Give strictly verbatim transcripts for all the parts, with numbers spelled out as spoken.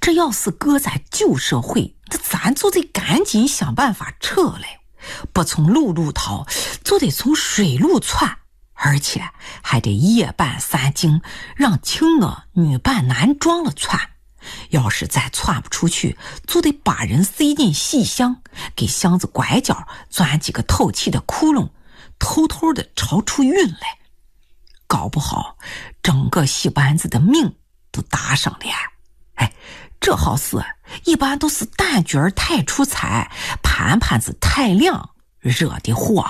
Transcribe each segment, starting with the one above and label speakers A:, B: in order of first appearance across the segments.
A: 这要是搁在旧社会，那咱就得赶紧想办法撤来，不从陆路逃，就得从水路窜，而且还得夜半三更，让青娥女扮男装了窜。要是再窜不出去，就得把人塞进细箱，给箱子拐角钻几个透气的窟窿，偷偷的朝出运来。搞不好整个戏班子的命都搭上了呀！哎，这好事一般都是旦角太出彩，盘盘子太亮惹的祸。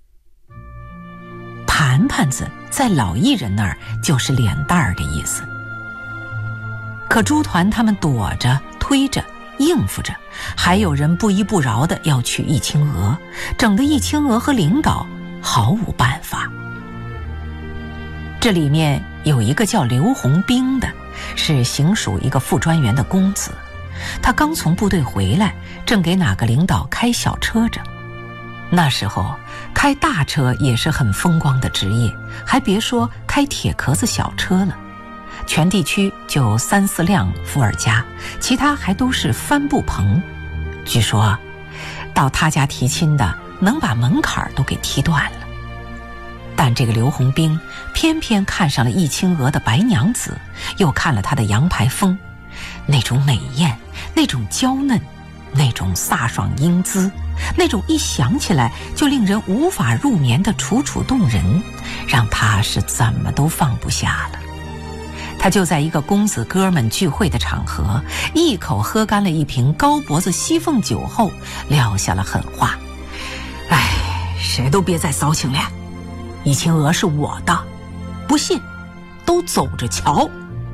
A: 盘盘子在老艺人那儿就是脸蛋儿的意思。可朱团他们躲着推着应付着，还有人不依不饶的要娶易青娥，整得易青娥和领导毫无办法。这里面有一个叫刘洪兵的，是行署一个副专员的公子，他刚从部队回来，正给哪个领导开小车着。那时候开大车也是很风光的职业，还别说开铁壳子小车了，全地区就三四辆伏尔加，其他还都是帆布棚。据说到他家提亲的能把门槛都给踢断了。但这个刘洪兵偏偏看上了易青娥的白娘子，又看了她的杨排风，那种美艳，那种娇嫩，那种飒爽英姿，那种一想起来就令人无法入眠的楚楚动人，让他是怎么都放不下了。他就在一个公子哥们聚会的场合，一口喝干了一瓶高脖子西凤酒后，撂下了狠话：哎，谁都别再骚情了，易青娥是我的，不信都走着瞧。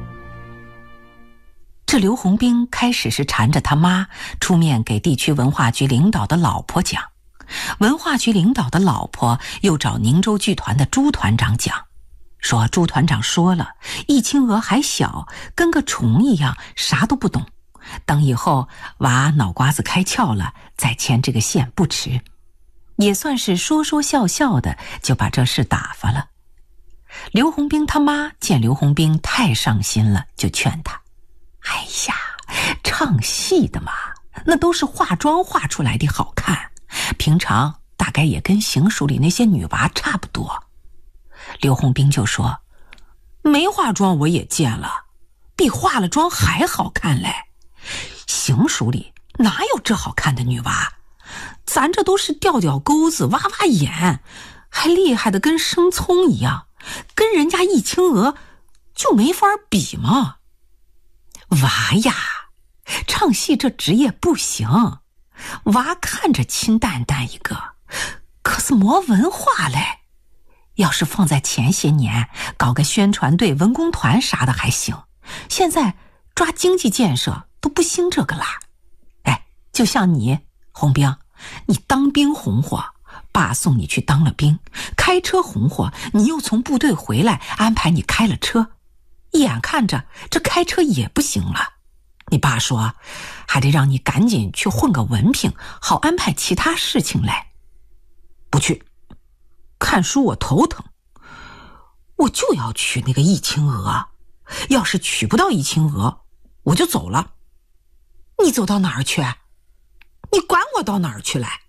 A: 这刘洪兵开始是缠着他妈出面给地区文化局领导的老婆讲，文化局领导的老婆又找宁州剧团的朱团长讲，说朱团长说了，易青娥还小，跟个虫一样，啥都不懂，等以后娃脑瓜子开窍了再牵这个线不迟。也算是说说笑笑的就把这事打发了。刘洪兵他妈见刘洪兵太上心了，就劝他：哎呀，唱戏的嘛，那都是化妆化出来的好看，平常大概也跟行署里那些女娃差不多。刘洪兵就说：没化妆我也见了，比化了妆还好看嘞，行署里哪有这好看的女娃，咱这都是吊吊钩子挖挖眼，还厉害的跟生葱一样，跟人家易青娥就没法比嘛。娃呀，唱戏这职业不行，娃看着清淡淡一个，可是没文化嘞。要是放在前些年，搞个宣传队、文工团啥的还行，现在抓经济建设都不兴这个啦。哎，就像你洪兵，你当兵红火，爸送你去当了兵，开车红火，你又从部队回来，安排你开了车，眼看着这开车也不行了，你爸说还得让你赶紧去混个文凭，好安排其他事情来。不去，看书我头疼，我就要娶那个易青娥，要是娶不到易青娥，我就走了。你走到哪儿去？你管我到哪儿去来？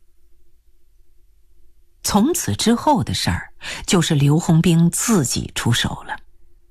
A: 从此之后的事儿，就是刘洪兵自己出手了。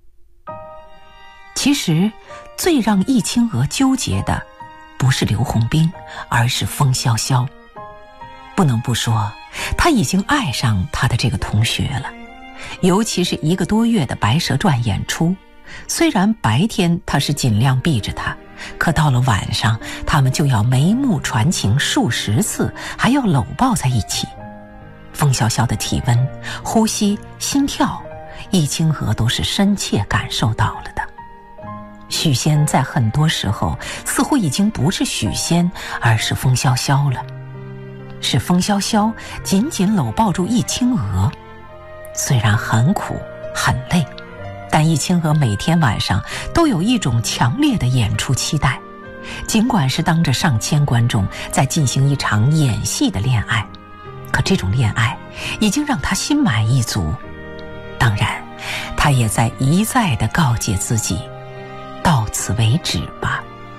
A: 其实最让易青娥纠结的不是刘洪兵，而是风萧萧。不能不说，他已经爱上他的这个同学了，尤其是一个多月的《白蛇传》演出，虽然白天他是尽量避着他，可到了晚上，他们就要眉目传情数十次，还要搂抱在一起。风萧萧的体温、呼吸、心跳，易青娥都是深切感受到了的。许仙在很多时候似乎已经不是许仙，而是风萧萧了。是风萧萧紧紧搂抱住易青娥，虽然很苦很累，但易青娥每天晚上都有一种强烈的演出期待，尽管是当着上千观众在进行一场演戏的恋爱，可这种恋爱已经让她心满意足。当然，她也在一再地告诫自己，到此为止吧。